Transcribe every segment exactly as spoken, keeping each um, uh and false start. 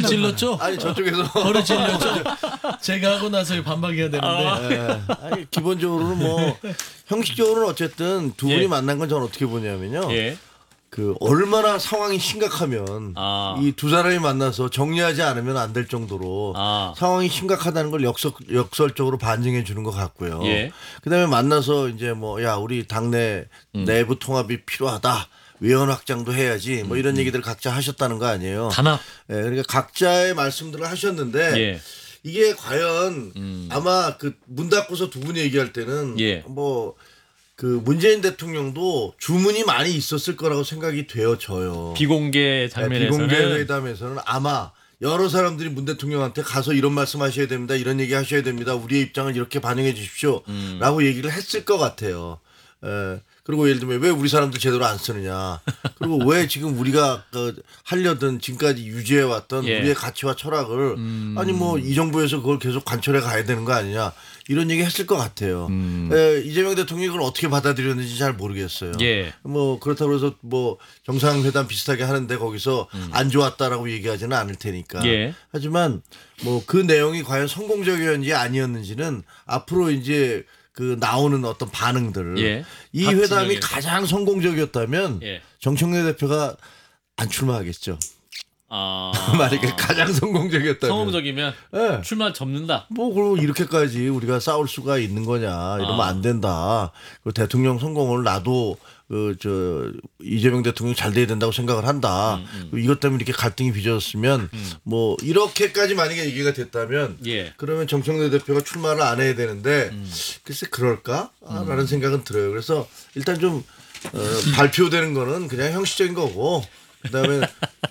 찔렀죠? 아니 저쪽에서 버릇 찔렸죠? 제가 하고 나서 반박해야 되는데. 아, 예. 아니, 기본적으로는 뭐 형식적으로는 어쨌든 두 분이 예. 만난 건 저는 어떻게 보냐면요. 예. 그 얼마나 상황이 심각하면 아. 이 두 사람이 만나서 정리하지 않으면 안 될 정도로 아. 상황이 심각하다는 걸 역설, 역설적으로 반증해 주는 것 같고요. 예. 그다음에 만나서 이제 뭐 야 우리 당내 음. 내부 통합이 필요하다. 위원 확장도 해야지. 뭐 이런 음. 얘기들 각자 하셨다는 거 아니에요. 단합. 예, 그러니까 각자의 말씀들을 하셨는데 예. 이게 과연 음. 아마 그 문 닫고서 두 분이 얘기할 때는 예. 뭐 그 문재인 대통령도 주문이 많이 있었을 거라고 생각이 되어져요. 비공개 장면에서는 비공개 회담에서는 아마 여러 사람들이 문 대통령한테 가서 이런 말씀하셔야 됩니다. 이런 얘기 하셔야 됩니다. 우리의 입장을 이렇게 반영해 주십시오. 음. 라고 얘기를 했을 것 같아요. 에, 그리고 예를 들면 왜 우리 사람들 제대로 안 쓰느냐. 그리고 왜 지금 우리가 그 하려던 지금까지 유지해왔던 예. 우리의 가치와 철학을 음. 아니 뭐 이 정부에서 그걸 계속 관철해 가야 되는 거 아니냐. 이런 얘기 했을 것 같아요. 음. 에, 이재명 대통령이 그걸 어떻게 받아들였는지 잘 모르겠어요. 예. 뭐 그렇다고 해서 뭐 정상회담 비슷하게 하는데 거기서 안 좋았다라고 얘기하지는 않을 테니까. 음. 예. 하지만 뭐 그 내용이 과연 성공적이었는지 아니었는지는 앞으로 이제 그 나오는 어떤 반응들. 예. 이 각 회담이 진영에서. 가장 성공적이었다면 예. 정청래 대표가 안 출마하겠죠. 아. 만약에 가장 성공적이었다면. 성공적이면 예. 출마 접는다. 뭐 그럼 이렇게까지 우리가 싸울 수가 있는 거냐 이러면 아. 안 된다. 그 대통령 성공을 나도 그 저 이재명 대통령 잘 돼야 된다고 생각을 한다. 음, 음. 이것 때문에 이렇게 갈등이 빚어졌으면 음. 뭐 이렇게까지 만약에 얘기가 됐다면 예. 그러면 정청래 대표가 출마를 안 해야 되는데 음. 글쎄 그럴까라는 생각은 들어요. 그래서 일단 좀 어, 발표되는 거는 그냥 형식적인 거고. 그다음에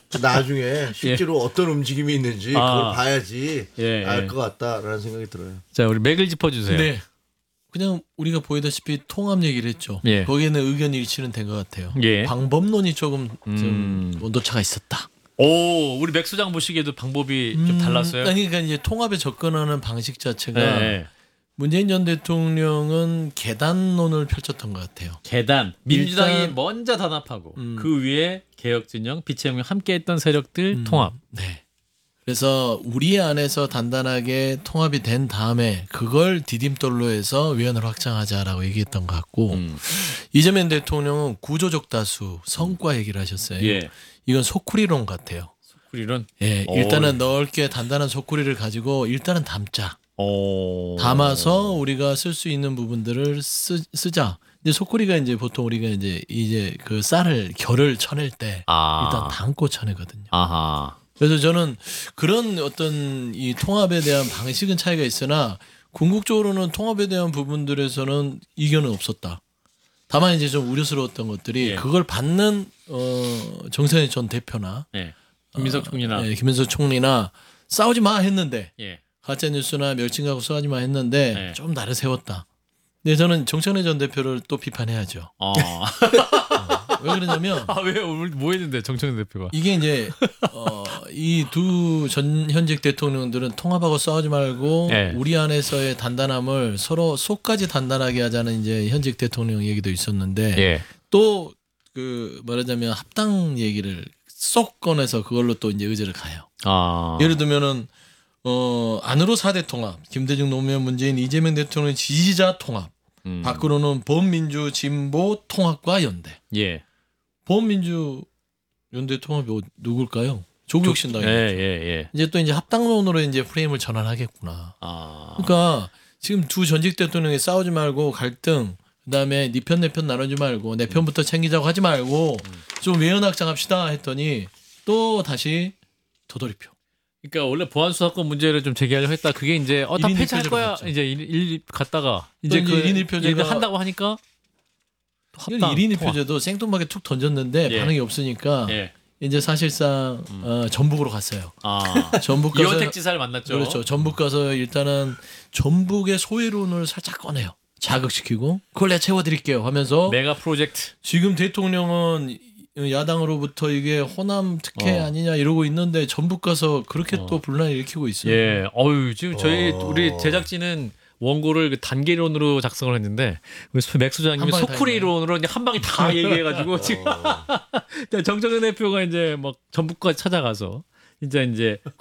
나중에 실제로 어떤 움직임이 있는지 아. 그걸 봐야지 예, 알 예. 것 같다라는 생각이 들어요. 자, 우리 맥을 짚어주세요. 네. 그냥 우리가 보이다시피 통합 얘기를 했죠. 예. 거기에는 의견 일치는 된 것 같아요. 예. 방법론이 조금 좀 음. 온도차가 있었다. 오, 우리 맥 소장 보시기에도 방법이 좀 음, 달랐어요. 아니, 그러니까 이제 통합에 접근하는 방식 자체가 네. 문재인 전 대통령은 계단론을 펼쳤던 것 같아요. 계단. 민주당이 일단- 먼저 단합하고 음. 그 위에 개혁진영, 비체형이 함께했던 세력들 음, 통합. 네. 그래서 우리 안에서 단단하게 통합이 된 다음에 그걸 디딤돌로 해서 위원회를 확장하자라고 얘기했던 것 같고 음. 이재명 대통령은 구조적 다수 성과 얘기를 하셨어요. 예. 이건 소쿠리론 같아요. 이런. 예, 어. 일단은 넓게 단단한 소쿠리를 가지고 일단은 담자. 어. 담아서 우리가 쓸 수 있는 부분들을 쓰, 쓰자. 이제 소쿠리가 이제 보통 우리가 이제 이제 그 쌀을 결을 쳐낼 때 아. 일단 담고 쳐내거든요. 아하. 그래서 저는 그런 어떤 이 통합에 대한 방식은 차이가 있으나 궁극적으로는 통합에 대한 부분들에서는 이견은 없었다. 다만 이제 좀 우려스러웠던 것들이 예. 그걸 받는 어, 정세현 전 대표나 예. 김민석 총리나. 예, 김현석 총리나 싸우지 마 했는데 예. 가짜 뉴스나 멸칭 갖고 싸우지 마 했는데 네. 좀 나를 세웠다. 근데 저는 정청래 전 대표를 또 비판해야죠. 어. 왜 그러냐면 아, 왜 오늘 뭐 했는데 정청래 대표가? 이게 이제 어, 이 두 전 현직 대통령들은 통합하고 싸우지 말고 네. 우리 안에서의 단단함을 서로 속까지 단단하게 하자는 이제 현직 대통령 얘기도 있었는데 예. 또 그 말하자면 합당 얘기를 쏙 꺼내서 그걸로 또 이제 의제를 가요. 아. 예를 들면은 어 안으로 사 대 통합, 김대중 노무현 문재인 이재명 대통령 지지자 통합, 음. 밖으로는 범민주 진보 통합과 연대. 예. 범민주 연대 통합이 어- 누굴까요? 조국혁신당이죠. 예, 예, 예. 이제 또 이제 합당론으로 이제 프레임을 전환하겠구나. 아. 그러니까 지금 두 전직 대통령이 싸우지 말고 갈등, 그다음에 네 편 내 편 나누지 말고 내 편부터 챙기자고 하지 말고 좀 외연 확장합시다 했더니 또 다시 도돌이표. 그러니까 원래 보안 수사권 문제를 좀 제기하려고 했다. 그게 이제 어다 일인 폐지할 일표제로 거야. 갔죠. 이제 일, 일 갔다가 또 이제 이제 그 일인 일표제가- 얘기를 한다고 하니까 또 합당, 일 인 일 통합. 표제도 생뚱하게 툭 던졌는데 예. 반응이 없으니까 예. 이제 사실상 어, 전북으로 갔어요. 아. 전북 가서 이원택 지사를 만났죠. 그렇죠. 전북 가서 일단은 전북의 소외론을 살짝 꺼내요. 자극시키고 그걸 내가 채워드릴게요 하면서 메가 프로젝트. 지금 대통령은 야당으로부터 이게 호남 특혜 어. 아니냐 이러고 있는데 전북 가서 그렇게 어. 또 분란을 일으키고 있어요. 예. 어유 지금 저희 어. 우리 제작진은 원고를 그 단계론으로 작성을 했는데 우리 맥 소장님이 한 방에 다 소쿠리론으로 이제 한 방에 다 얘기해가지고 지금 정청래 대표가 이제 막 전북까지 찾아가서 이제 이제